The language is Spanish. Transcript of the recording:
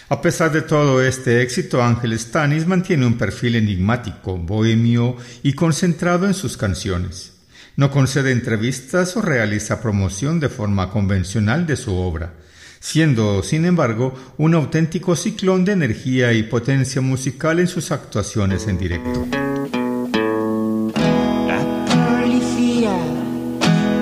A pesar de todo este éxito, Ángel Stanis mantiene un perfil enigmático, bohemio y concentrado en sus canciones. No concede entrevistas o realiza promoción de forma convencional de su obra, siendo, sin embargo, un auténtico ciclón de energía y potencia musical en sus actuaciones en directo.